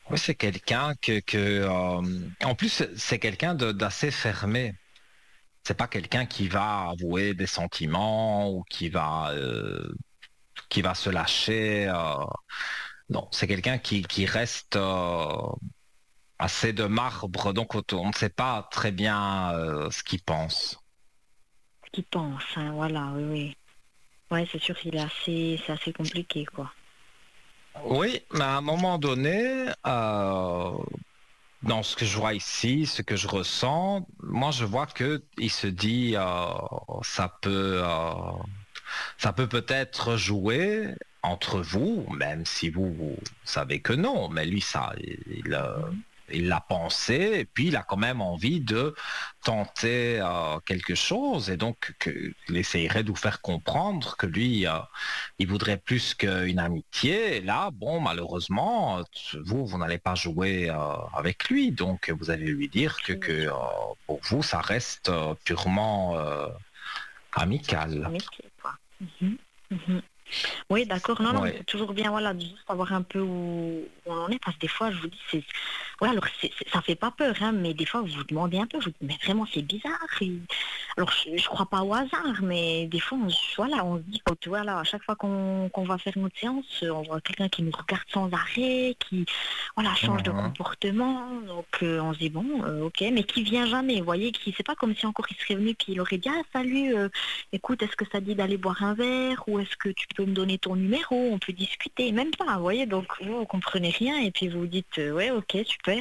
Oui, c'est quelqu'un en plus, c'est quelqu'un d'assez fermé. C'est pas quelqu'un qui va avouer des sentiments ou qui va se lâcher. Non, c'est quelqu'un qui reste assez de marbre, donc on ne sait pas très bien ce qu'il pense. Ce qu'il pense, hein, voilà, oui, oui. Ouais, c'est sûr, c'est assez compliqué, quoi. Oui, mais à un moment donné, dans ce que je vois ici, ce que je ressens, moi je vois que il se dit ça peut ça peut peut-être jouer entre vous, même si vous savez que non, mais lui Mhm. il l'a pensé et puis il a quand même envie de tenter quelque chose et donc il essayerait de vous faire comprendre que lui il voudrait plus qu'une amitié. Et là, bon, malheureusement, vous n'allez pas jouer avec lui, donc vous allez lui dire Oui, que pour vous, ça reste purement amical. amitié, quoi. Mhm. Mhm. Oui, d'accord. Non, non, mais Ouais. c'est toujours bien, voilà, de juste savoir un peu où on en est, parce que des fois, je vous dis, c'est, ouais, alors, ça fait pas peur, hein, mais des fois, vous vous demandez un peu, je vous dis, mais vraiment, c'est bizarre. Alors, je crois pas au hasard, mais des fois, voilà, on se dit, que, tu vois, là, à chaque fois qu'on va faire notre séance, on voit quelqu'un qui nous regarde sans arrêt, qui, voilà, change de Mhm. comportement. Donc, on se dit, bon, ok, mais qui vient jamais, vous voyez, qui, c'est pas comme si encore il serait venu, puis il aurait dit, ah, salut, écoute, est-ce que ça dit d'aller boire un verre ou est-ce que tu peux me donner ton numéro? On peut discuter, même pas, vous voyez. Donc, vous comprenez rien et puis vous vous dites, ouais, ok, super.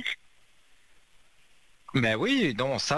Mais oui, non, ça,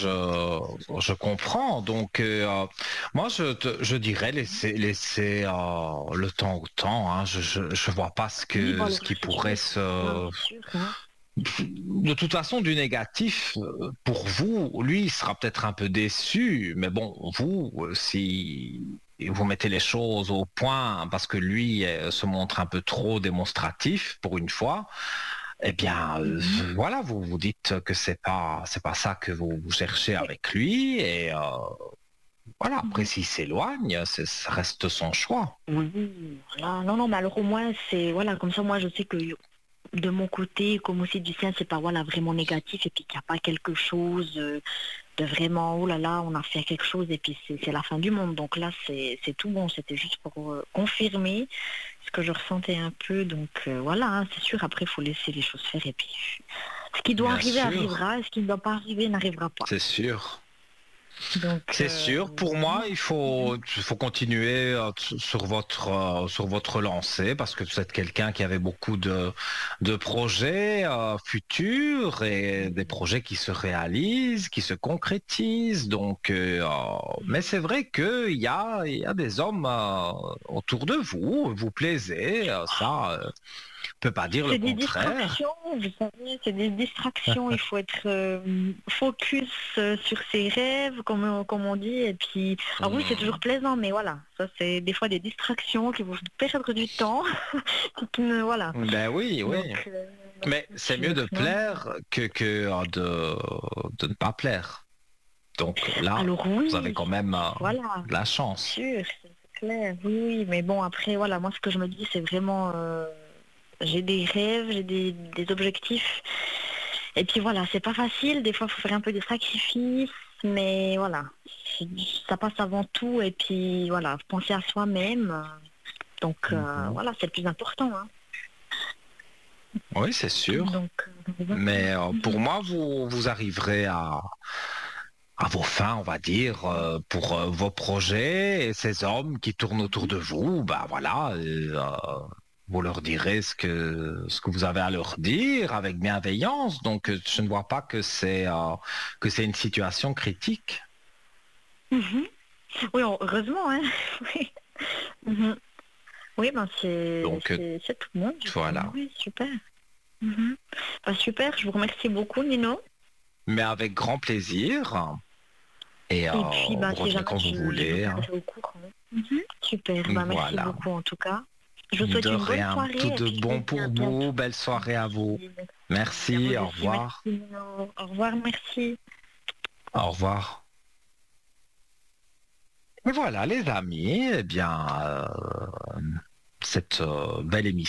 je comprends. Donc, moi, je dirais laisser le temps au temps. Hein. Je vois pas Oui, bon, ce alors qui c'est pourrait sûr. Non, se... c'est sûr, hein. De toute façon, du négatif, pour vous, lui, il sera peut-être un peu déçu. Mais bon, vous, si vous mettez les choses au point parce que lui se montre un peu trop démonstratif pour une fois, eh bien, Mhm. voilà, vous vous dites que c'est pas ça que vous cherchez Oui. avec lui, et voilà. Après, Mhm. s'il s'éloigne, ça reste son choix. Oui, voilà. Non, non, mais alors au moins, c'est, voilà, comme ça, moi, je sais que de mon côté, comme aussi du sien, c'est pas, voilà, vraiment négatif et puis qu'il n'y a pas quelque chose de vraiment, oh là là, on a fait quelque chose et puis c'est la fin du monde. Donc là, c'est tout bon. C'était juste pour confirmer ce que je ressentais un peu. Donc voilà, hein, c'est sûr, après, il faut laisser les choses faire. Et puis, ce qui doit Bien arriver sûr, arrivera, et ce qui ne doit pas arriver n'arrivera pas. c'est sûr. Donc, C'est sûr. Pour moi, non. il faut continuer sur votre lancée parce que vous êtes quelqu'un qui avait beaucoup de projets futurs et des projets qui se réalisent, qui se concrétisent. Donc, mais c'est vrai il y a des hommes autour de vous, vous plaisez, ça, peut pas dire le C'est des contraire. distractions, vous savez, c'est des distractions. Il faut être focus sur ses rêves, comme on dit. Et puis, ah oui, c'est toujours Hmm. plaisant, mais voilà, ça c'est des fois des distractions qui vont perdre du temps. qui ne- voilà. Ben oui, Donc, oui. non, Mais c'est c'est mieux sûr. de Non, non. plaire que de ne pas plaire. Donc là, Alors vous avez oui, quand même voilà, de la c'est chance. sûr, c'est clair. Oui, oui, mais bon, après, voilà, moi ce que je me dis, c'est vraiment, j'ai des rêves, j'ai des objectifs. Et puis voilà, c'est pas facile, des fois il faut faire un peu des sacrifices, mais voilà, c'est- ça passe avant tout, et puis voilà, penser à soi-même, donc Mhm. voilà, c'est le plus important, hein. Oui, c'est sûr. Donc voilà. Mais pour Mhm. moi, vous arriverez à vos fins, on va dire, pour vos projets et ces hommes qui tournent autour de vous. Bah voilà, vous leur direz ce que vous avez à leur dire avec bienveillance. Donc, je ne vois pas que c'est une situation critique. Mhm. Oui, heureusement, hein. Oui. Mhm. Oui, ben Donc, c'est tout le monde, je crois. voilà. Oui, super. Mhm. Ben, super, je vous remercie beaucoup, Nino. Mais avec grand plaisir. Et Et puis, vous ben, si revenez jamais quand vous je vous voulez. Hein. tiendrai au courant. Mhm. Super, ben, merci Voilà. beaucoup en tout cas. Je vous souhaite De une bonne rien. Tout soirée et de puis je vous bon dis à pour bientôt. vous. Belle soirée à vous. Merci, merci. À vous Merci. Au aussi, merci, revoir. Nino. Au revoir, merci. Au revoir. Et voilà, les amis. Eh bien, cette belle émission.